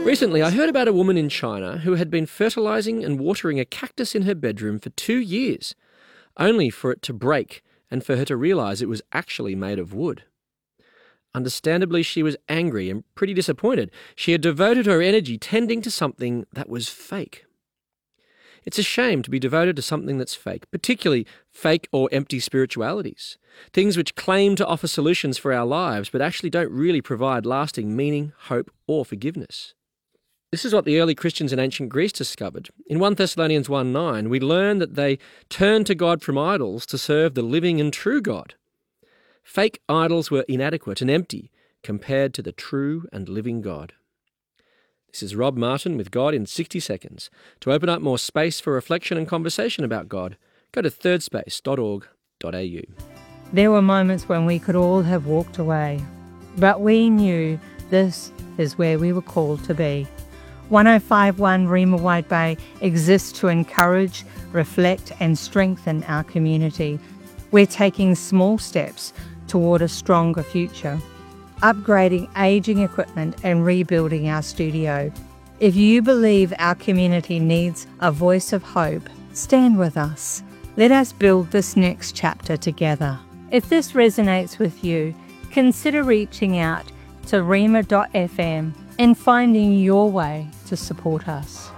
Recently, I heard about a woman in China who had been fertilising and watering a cactus in her bedroom for 2 years, only for it to break and for her to realise it was actually made of wood. Understandably, she was angry and pretty disappointed. She had devoted her energy tending to something that was fake. It's a shame to be devoted to something that's fake, particularly fake or empty spiritualities, things which claim to offer solutions for our lives but actually don't really provide lasting meaning, hope, or forgiveness. This is what the early Christians in ancient Greece discovered. In 1 Thessalonians 1:9, we learn that they turned to God from idols to serve the living and true God. Fake idols were inadequate and empty compared to the true and living God. This is Rob Martin with God in 60 Seconds. To open up more space for reflection and conversation about God, go to thirdspace.org.au. There were moments when we could all have walked away, but we knew this is where we were called to be. 1051 Rima Wide Bay exists to encourage, reflect and strengthen our community. We're taking small steps toward a stronger future, upgrading ageing equipment and rebuilding our studio. If you believe our community needs a voice of hope, stand with us. Let us build this next chapter together. If this resonates with you, consider reaching out to rima.fm and finding your way to support us.